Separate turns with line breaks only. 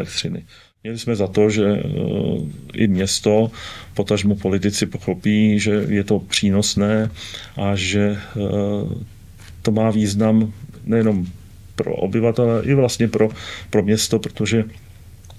elektřiny. Měli jsme za to, že i město, potažmo politici pochopí, že je to přínosné a že to má význam nejenom pro obyvatele, i vlastně pro město, protože